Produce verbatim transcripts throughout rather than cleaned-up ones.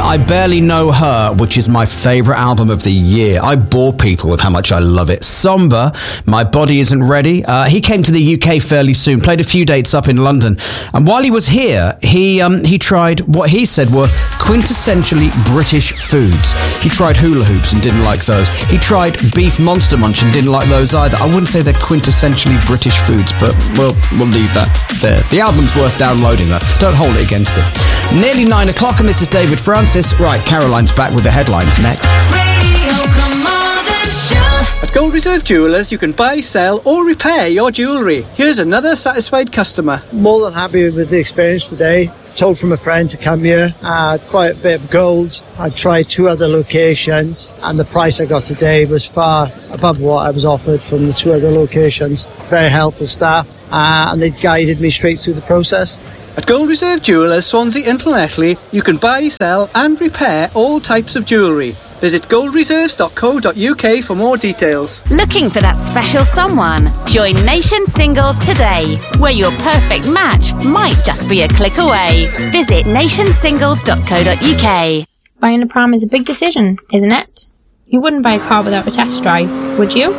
I Barely Know Her, which is my favourite album of the year. I bore people with how much I love it. Somber, My Body Isn't Ready. Uh, he came to the U K fairly soon, played a few dates up in London. And while he was here, he um, he tried what he said were quintessentially British foods. He tried hula hoops and didn't like those. He tried beef Monster Munch and didn't like those either. I wouldn't say they're quintessentially British foods, but we'll, we'll leave that there. The album's worth downloading, though. Don't hold it against him. Nearly nine o'clock, and this is David Francis. Right, Caroline's back with the headlines next. Radio, come on and show. At Gold Reserve Jewellers, you can buy, sell or repair your jewellery. Here's another satisfied customer. More than happy with the experience today. Told from a friend to come here. I had quite a bit of gold. I tried two other locations and the price I got today was far above what I was offered from the two other locations. Very helpful staff uh, and they guided me straight through the process. At Gold Reserve Jewellers, Swansea and Llanelli, you can buy, sell and repair all types of jewellery. Visit gold reserves dot co dot uk for more details. Looking for that special someone? Join Nation Singles today, where your perfect match might just be a click away. Visit nation singles dot co dot uk. Buying a pram is a big decision, isn't it? You wouldn't buy a car without a test drive, would you?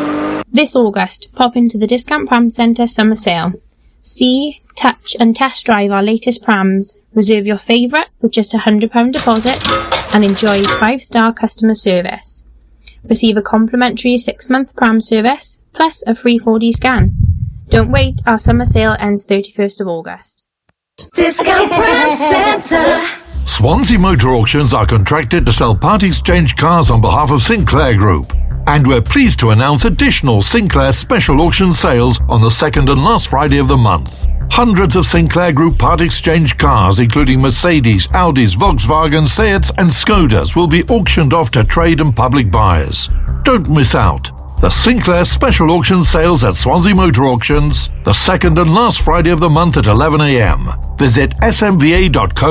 This August, pop into the Discount Pram Centre summer sale. See, touch and test drive our latest prams. Reserve your favourite with just a one hundred pounds deposit and enjoy five-star customer service. Receive a complimentary six-month pram service plus a free four D scan. Don't wait, our summer sale ends thirty-first of August. Discount Pram Centre. Swansea Motor Auctions are contracted to sell part exchange cars on behalf of Sinclair Group. And we're pleased to announce additional Sinclair special auction sales on the second and last Friday of the month. Hundreds of Sinclair Group part exchange cars, including Mercedes, Audis, Volkswagen, Seats and Skodas, will be auctioned off to trade and public buyers. Don't miss out. The Sinclair special auction sales at Swansea Motor Auctions, the second and last Friday of the month at eleven a m. Visit s m v a dot co.